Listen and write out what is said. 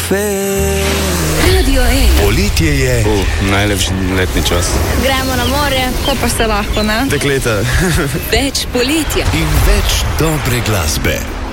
kafe. Radio 1. Poletje je najlepši letni čas. Gremo na morje, ko pa se lahko, ne? Dekleta. Več poletja in več dobre glasbe.